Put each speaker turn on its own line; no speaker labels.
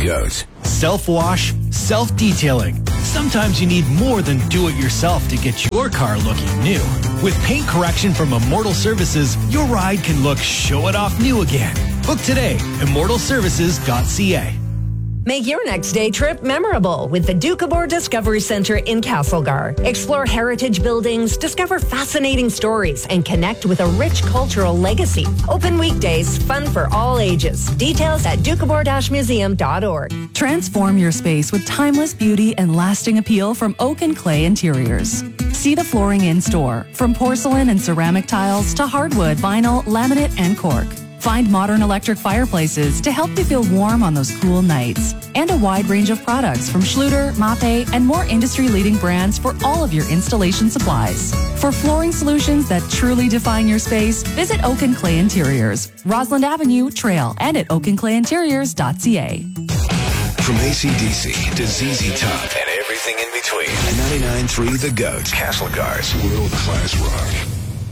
GOAT.
Self-wash, self-detailing. Sometimes you need more than do-it-yourself to get your car looking new. With paint correction from Immortal Services, your ride can look show-it-off new again. Book today, immortalservices.ca.
Make your next day trip memorable with the Doukhobor Discovery Centre in Castlegar. Explore heritage buildings, discover fascinating stories, and connect with a rich cultural legacy. Open weekdays, fun for all ages. Details at doukhobor-museum.org.
Transform your space with timeless beauty and lasting appeal from Oak and Clay Interiors. See the flooring in store, from porcelain and ceramic tiles to hardwood, vinyl, laminate, and cork. Find modern electric fireplaces to help you feel warm on those cool nights. And a wide range of products from Schluter, Mape, and more industry-leading brands for all of your installation supplies. For flooring solutions that truly define your space, visit Oak and Clay Interiors, Roslyn Avenue, Trail, and at oakandclayinteriors.ca.
From AC/DC to ZZ Top and everything in between. 99.3 The GOAT. Castlegar's world-class rock.